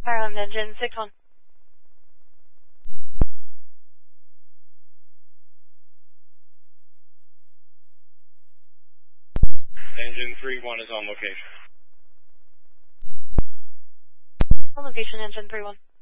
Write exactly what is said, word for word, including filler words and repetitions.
Fire on engine six one. Engine three one is on location. On location, engine three one.